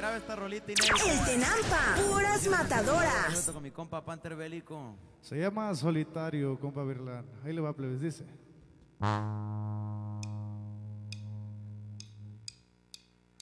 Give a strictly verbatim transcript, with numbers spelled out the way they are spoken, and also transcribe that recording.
graba esta rolita inédita. El Tenampa, puras matadoras. Con mi compa Panther Bélico. Se llama Solitario, compa Virlán. Ahí le va, plebes, dice.